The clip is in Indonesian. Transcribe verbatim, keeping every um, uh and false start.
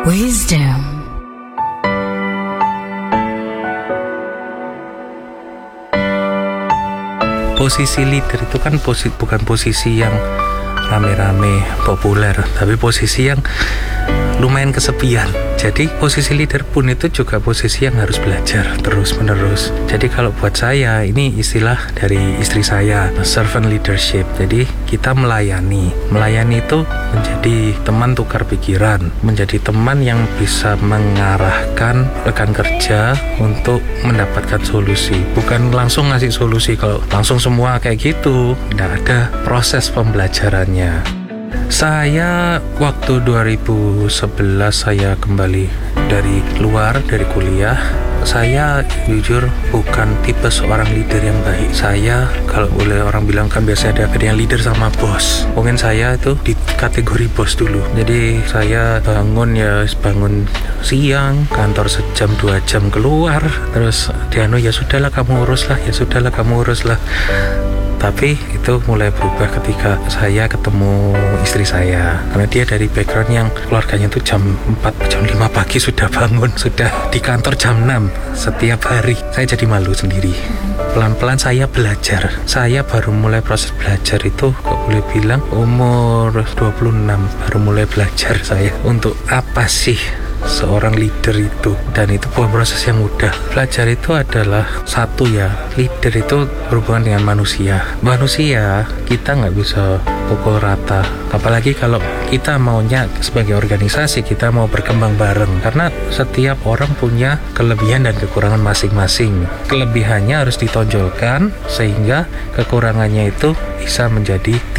Wisdom. Posisi leader itu kan posi, bukan posisi yang rame-rame populer, tapi posisi yang lumayan kesepian. Jadi posisi leader pun itu juga posisi yang harus belajar terus-menerus. Jadi kalau buat saya, ini istilah dari istri saya, servant leadership. Jadi kita melayani. Melayani itu menjadi teman tukar pikiran, menjadi teman yang bisa mengarahkan rekan kerja untuk mendapatkan solusi. Bukan langsung ngasih solusi, kalau langsung semua kayak gitu, tidak ada proses pembelajarannya. Saya waktu dua ribu sebelas saya kembali dari luar, dari kuliah. Saya jujur bukan tipe seorang leader yang baik. Saya, kalau boleh orang bilang kan biasanya ada yang leader sama bos. Mungkin saya itu di kategori bos dulu. Jadi saya bangun ya bangun siang, kantor sejam dua jam keluar. Terus dianu ya sudahlah kamu uruslah, ya sudahlah kamu uruslah. Tapi itu mulai berubah ketika saya ketemu istri saya. Karena dia dari background yang keluarganya itu jam empat, jam lima pagi sudah bangun, sudah di kantor jam enam setiap hari. Saya jadi malu sendiri. Pelan-pelan saya belajar. Saya baru mulai proses belajar itu, kok boleh bilang umur dua puluh enam baru mulai belajar saya. Untuk apa sih seorang leader itu, dan itu bukan proses yang mudah. Belajar itu adalah satu ya, leader itu berhubungan dengan manusia. Manusia kita nggak bisa pukul rata, apalagi kalau kita maunya sebagai organisasi kita mau berkembang bareng, karena setiap orang punya kelebihan dan kekurangan masing-masing. Kelebihannya harus ditonjolkan sehingga kekurangannya itu bisa menjadi